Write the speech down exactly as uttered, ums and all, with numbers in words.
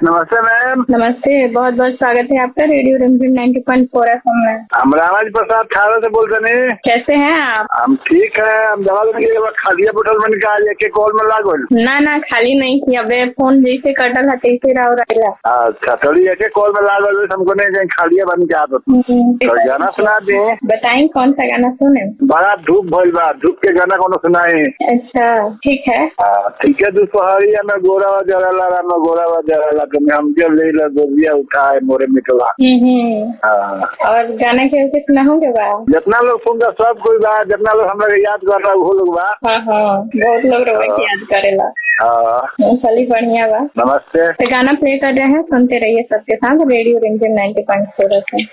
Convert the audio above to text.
नमस्ते मैम। नमस्ते, बहुत बहुत स्वागत है आपका रेडियो रिमझिम नाइन्टी पॉइंट फोर एफएम में। हम रामाजी प्रसाद खाड़ा से बोल रहे हैं। कैसे हैं आप? हम ठीक है। हम दवा लेके खालिया बोतल में निकाल के कॉल में लागल। ना ना खाली नहीं किया, बे फोन जैसे कटल है तैसे रहो रहेला। अच्छा थोड़ी एक कॉल में लागल, हमको नहीं कहीं खालिया बन के आदत। तो गाना सुना दे। बताएं कौन सा गाना सुने? बड़ा धूप भइल बा, धूप के गाना कौन सुनाए? अच्छा ठीक है। ठीक है। दोपहरिया में गोरा जरला राम गोरा जरला तुम हम के ले ला गोरिया उठाए मोरे मिटवा। और गाना के ऊपर सुना होंगे बा? जितना लोग सुनता सब कोई बा, जितना लोग हम लोग याद कर रहा वो लोग बा। हाँ हाँ बहुत लोग रोज याद करेला। चलिए बढ़िया बा। नमस्ते। तो गाना प्ले कर रहे हैं, सुनते रहिए सबके साथ रेडियो रिमझिम नाइन्टी पॉइंट फोर एफएम।